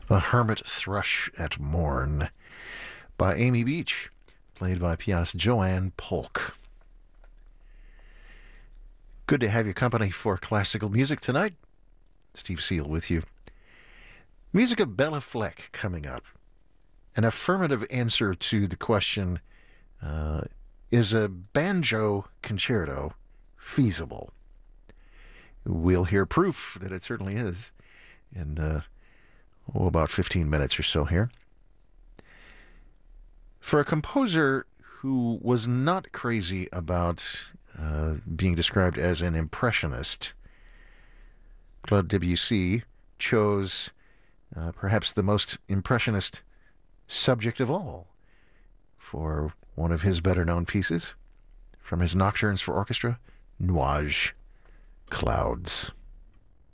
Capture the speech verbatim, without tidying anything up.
The Hermit Thrush at Morn by Amy Beach, played by pianist Joanne Polk. Good to have your company for classical music tonight. Steve Seal with you. Music of Béla Fleck coming up. An affirmative answer to the question, uh, is a banjo concerto feasible? We'll hear proof that it certainly is in uh, oh, about fifteen minutes or so here. For a composer who was not crazy about uh, being described as an impressionist, Claude Debussy chose uh, perhaps the most impressionist subject of all for one of his better-known pieces from his Nocturnes for Orchestra, Nuages, Clouds.